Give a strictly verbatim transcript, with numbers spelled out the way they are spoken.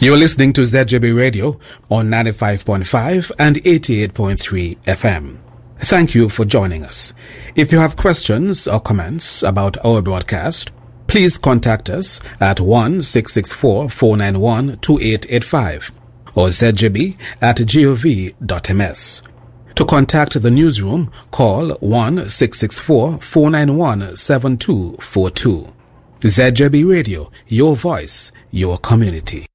You're listening to Z J B Radio on ninety-five point five and eighty-eight point three F M. Thank you for joining us. If you have questions or comments about our broadcast, please contact us at one six six four, four nine one, two eight eight five or z j b at gov dot m s. To contact the newsroom, call one six six four, four nine one, seven two four two. Z J B Radio, your voice, your community.